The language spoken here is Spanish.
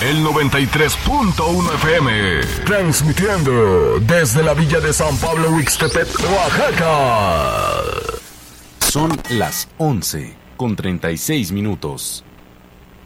el 93.1 FM, transmitiendo desde la villa de San Pablo Huixtepec, Oaxaca. Son las 11:36.